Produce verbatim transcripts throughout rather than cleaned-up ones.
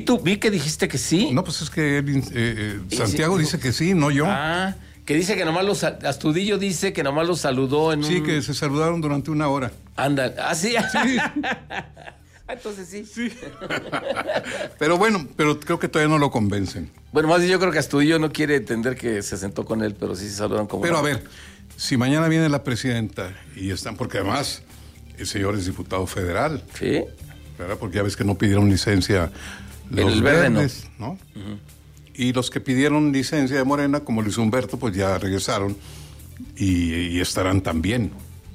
tú, vi que dijiste que sí. No, pues es que él, eh, eh, Santiago sí, dice que sí, no yo. Ah, que dice que nomás los... Astudillo dice que nomás los saludó en sí, un... Sí, que se saludaron durante una hora. Anda, ¿ah, sí? Sí. Entonces sí. Sí. Pero bueno, pero creo que todavía no lo convencen. Bueno, más bien yo creo que Astudillo no quiere entender que se sentó con él, pero sí se saludan como... Pero a ver, si mañana viene la presidenta y están, porque además el señor es diputado federal. Sí. ¿Verdad? Porque ya ves que no pidieron licencia los el verde verdes, ¿no? ¿no? Uh-huh. Y los que pidieron licencia de Morena, como Luis Humberto, pues ya regresaron y, y estarán también.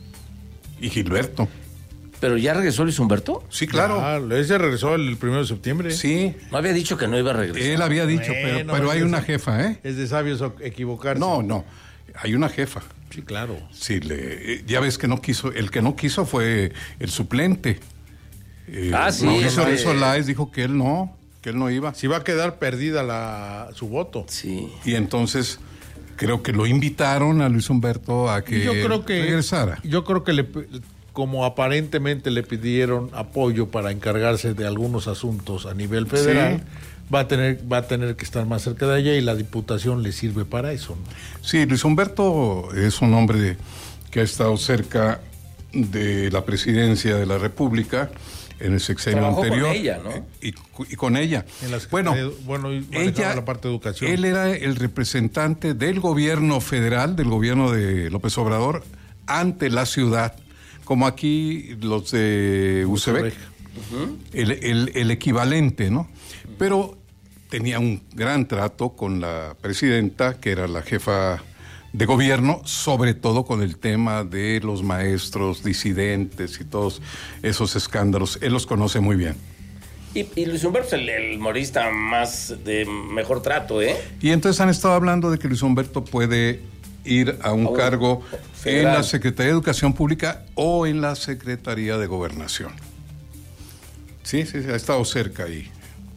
Y Gilberto. ¿Pero ya regresó Luis Humberto? Sí, claro. Ah, ese regresó el primero de septiembre. Sí. No había dicho que no iba a regresar. Él había dicho, bueno, pero, pero hay una jefa, ¿eh? Es de sabios equivocarse. No, no. Hay una jefa. Sí, claro. Sí, le, ya ves que no quiso, el que no quiso fue el suplente. Eh, ah, sí. Mauricio de Solás dijo que él no, que él no iba. Si va a quedar perdida la, su voto. Sí. Y entonces creo que lo invitaron a Luis Humberto a que, yo creo que regresara. Yo creo que le, como aparentemente le pidieron apoyo para encargarse de algunos asuntos a nivel federal, sí. va a tener va a tener que estar más cerca de ella y la diputación le sirve para eso, ¿no? Sí, Luis Humberto es un hombre de, que ha estado cerca de la presidencia de la República en el sexenio Trabajó anterior. Con ella, ¿no? Y, y con ella. En la bueno, de, bueno ella, la parte de educación. Él era el representante del gobierno federal, del gobierno de López Obrador, ante la ciudad, como aquí los de U C B, uh-huh. el, el, el equivalente, ¿no? Pero tenía un gran trato con la presidenta, que era la jefa de gobierno, sobre todo con el tema de los maestros disidentes y todos esos escándalos. Él los conoce muy bien. Y, y Luis Humberto es el, el humorista más de mejor trato, ¿eh? Y entonces han estado hablando de que Luis Humberto puede ir a un, a un cargo federal. En la Secretaría de Educación Pública o en la Secretaría de Gobernación. Sí, sí, sí, ha estado cerca ahí.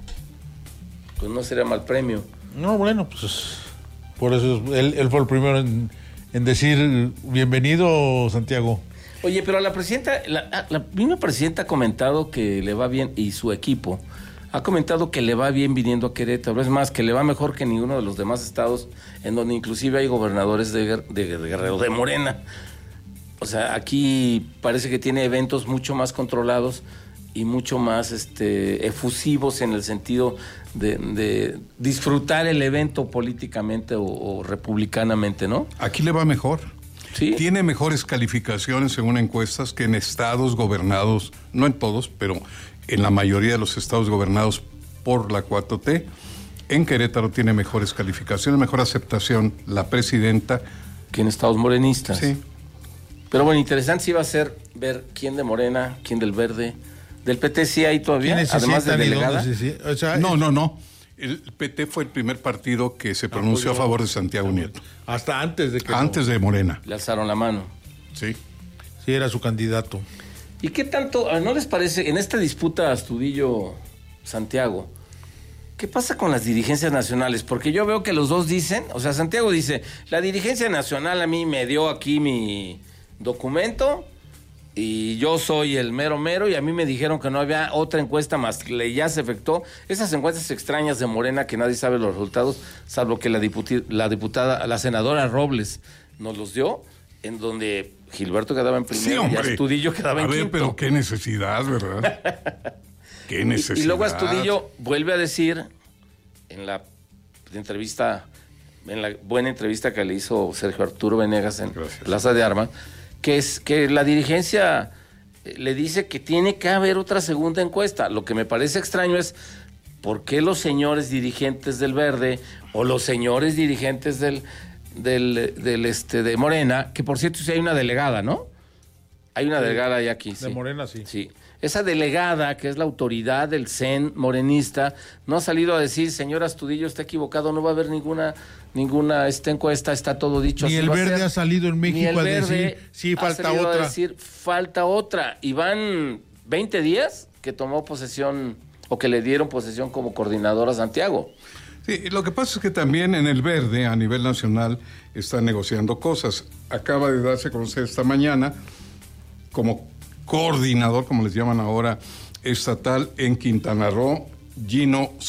Pues no sería mal premio. No, bueno, pues... Por eso él, él fue el primero en, en decir bienvenido, Santiago. Oye, pero la presidenta, la, la misma presidenta ha comentado que le va bien, y su equipo ha comentado que le va bien viniendo a Querétaro. Es más, que le va mejor que ninguno de los demás estados, en donde inclusive hay gobernadores de, de, de Guerrero, de Morena. O sea, aquí parece que tiene eventos mucho más controlados y mucho más este, efusivos en el sentido de, de disfrutar el evento políticamente o, o republicanamente, ¿no? Aquí le va mejor. ¿Sí? Tiene mejores calificaciones según encuestas que en estados gobernados, no en todos, pero en la mayoría de los estados gobernados por la cuatro T. En Querétaro tiene mejores calificaciones, mejor aceptación la presidenta. Que en estados morenistas. Sí. Pero bueno, interesante sí va a ser ver quién de Morena, quién del Verde. ¿Del P T sí hay todavía? Además de delegada. Sí, o sea, no, no, no. El P T fue el primer partido que se pronunció apoyó, a favor de Santiago Nieto. Hasta antes de que... Antes no, de Morena. Le alzaron la mano. Sí. Sí, era su candidato. ¿Y qué tanto, no les parece, en esta disputa Astudillo-Santiago, qué pasa con las dirigencias nacionales? Porque yo veo que los dos dicen, o sea, Santiago dice, la dirigencia nacional a mí me dio aquí mi documento y yo soy el mero mero y a mí me dijeron que no había otra encuesta más que ya se efectuó. Esas encuestas extrañas de Morena que nadie sabe los resultados, salvo que la, diputi- la diputada, la senadora Robles nos los dio, en donde Gilberto quedaba en primero, sí, y Astudillo quedaba a en ver, quinto. Pero qué necesidad, ¿verdad? Qué necesidad. Y, y luego Astudillo vuelve a decir en la entrevista, en la buena entrevista que le hizo Sergio Arturo Venegas en Gracias. Plaza de Armas, que es que la dirigencia le dice que tiene que haber otra segunda encuesta. Lo que me parece extraño es por qué los señores dirigentes del Verde o los señores dirigentes del del, del este de Morena, que por cierto sí hay una delegada, ¿no? Hay una sí, delegada ahí aquí. De sí. Morena, sí. Sí. Esa delegada, que es la autoridad del C E N morenista, no ha salido a decir, señor Astudillo, está equivocado, no va a haber ninguna ninguna esta encuesta, está todo dicho. Ni así el va Verde a ser. ha salido en México Ni el a Verde decir, sí, falta ha otra. A decir, falta otra. Y van veinte días que tomó posesión, o que le dieron posesión como coordinador a Santiago. Sí, lo que pasa es que también en el Verde, a nivel nacional, están negociando cosas. Acaba de darse a conocer esta mañana como coordinador, como les llaman ahora, estatal en Quintana Roo, Gino